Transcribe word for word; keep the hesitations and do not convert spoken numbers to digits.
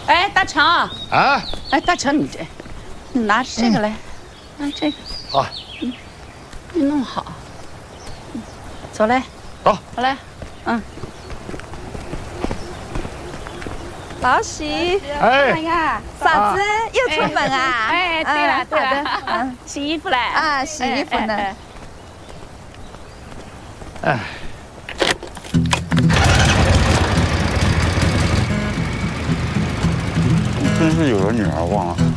哎，大强啊！ 哎，大强，你这，你拿这个来，拿这个。 好， 嗯，你弄好。走嘞， 走， 好嘞，嗯。 老许， 哎， 看看嫂子又出门啊？ 哎，对了对了， 嗯， 洗衣服嘞。 啊，洗衣服呢。 哎。 真是有个女儿忘了。